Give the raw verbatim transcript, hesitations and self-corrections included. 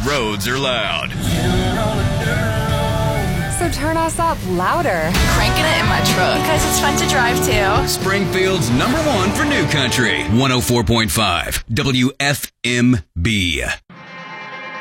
roads are loud. So turn us up louder. Cranking it in my truck because it's fun to drive too. Springfield's number one for new country. one oh four point five W F M B.